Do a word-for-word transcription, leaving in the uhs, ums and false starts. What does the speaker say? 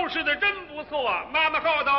拾的真不错。妈妈告诉